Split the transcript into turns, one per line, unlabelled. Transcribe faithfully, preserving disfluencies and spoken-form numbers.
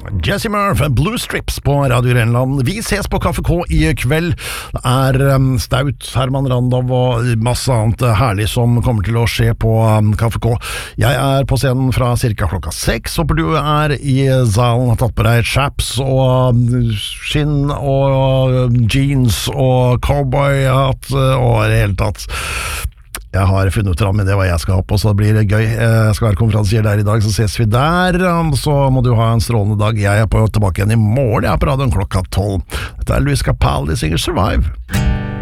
Jesse Murph, Blue Strips på Radio Grenland. Vi ses på Kaffe K i kveld. Det er um, Staut, Herman Randov og masse annet herlig som kommer til å skje på um, Kaffe K. Jeg er på scenen fra cirka klokka seks. Håper du er i salen, har tatt på deg chaps og um, skinn og um, jeans og cowboyhatt og i det hele tatt. Jeg har funnet ut med det hva jeg skal ha på, så det blir gøy. Jeg skal være konferansier der i dag, så ses vi der. Så må du ha en strålende dag. Jeg er på tilbake igjen i morgen. Jeg er på radioen klokka tolv. Dette er Louis Capaldi, synger Survive.